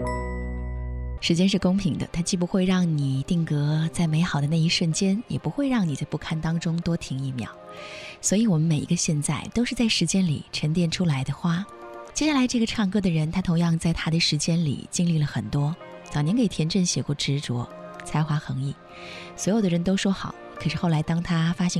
时间是公平的，它既不会让你定格在美好的那一瞬间，也不会让你在不堪当中多停一秒。所以我们每一个现在都是在时间里沉淀出来的花。接下来这个唱歌的人，他同样在他的时间里经历了很多。早年给田震写过执着，才华横溢，所有的人都说好，可是后来当他发现